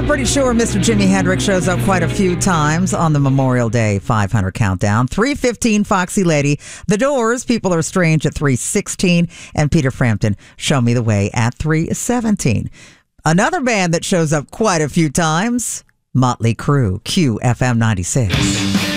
pretty sure Mr. Jimi Hendrix shows up quite a few times on the Memorial Day 500 countdown. 3:15, Foxy Lady. The Doors, People Are Strange at 3:16. And Peter Frampton, Show Me the Way at 3:17. Another band that shows up quite a few times, Motley Crue, QFM 96.